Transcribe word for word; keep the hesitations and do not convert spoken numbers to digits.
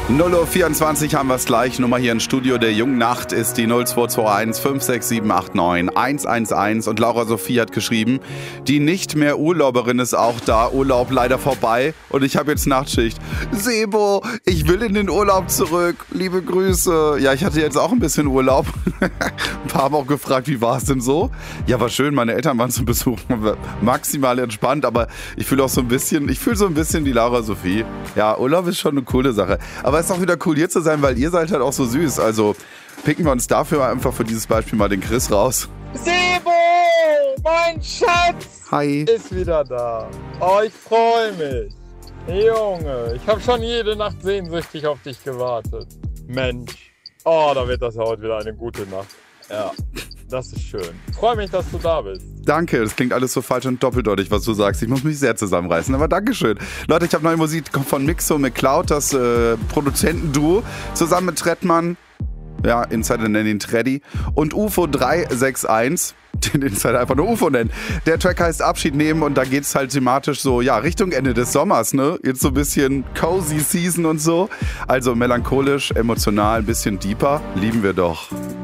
null Uhr vierundzwanzig haben wir es gleich. Nummer hier im Studio der Jungen Nacht ist die null zwei zwei eins fünf sechs sieben acht neun eins eins eins. Und Laura Sophie hat geschrieben, die nicht mehr Urlauberin ist auch da. Urlaub leider vorbei und ich habe jetzt Nachtschicht. Sebo, ich will in den Urlaub zurück. Liebe Grüße. Ja, ich hatte jetzt auch ein bisschen Urlaub. Ein paar haben auch gefragt, wie war es denn so? Ja, war schön. Meine Eltern waren zum Besuch. Maximal entspannt, aber ich fühle auch so ein bisschen, ich fühle so ein bisschen wie Laura Sophie. Ja, Urlaub ist schon eine coole Sache. Aber es ist auch wieder cool, hier zu sein, weil ihr seid halt auch so süß. Also picken wir uns dafür einfach für dieses Beispiel mal den Chris raus. Sebo, mein Schatz, Hi. ist wieder da. Oh, ich freue mich. Junge, ich habe schon jede Nacht sehnsüchtig auf dich gewartet. Mensch, oh, da wird das heute wieder eine gute Nacht. Ja, das ist schön. Ich freue mich, dass du da bist. Danke, das klingt alles so falsch und doppeldeutig, was du sagst. Ich muss mich sehr zusammenreißen, aber Dankeschön. Leute, ich habe neue Musik von Mixo McCloud, das äh, Produzentenduo, zusammen mit Trettmann, ja, Insider nennen ihn Treddy, und U F O drei sechs eins, den Insider einfach nur U F O nennen. Der Track heißt Abschied nehmen und da geht's halt thematisch so, ja, Richtung Ende des Sommers, ne? Jetzt so ein bisschen cozy Season und so. Also melancholisch, emotional, ein bisschen deeper, lieben wir doch.